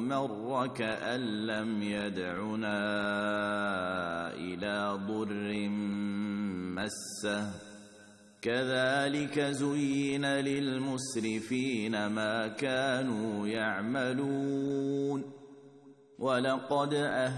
مر كأن لم يدعنا إلى ضر مسه كذلك زين للمسرفين ما كانوا يعملون ولقد